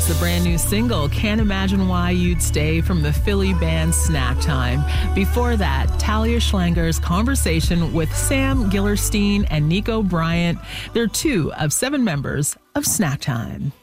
That's the brand new single, Can't Imagine Why You'd Stay, from the Philly band Snack Time. Before that, Talia Schlanger's conversation with Sam Gillerstein and Nico Bryant. They're two of 7 members of Snack Time.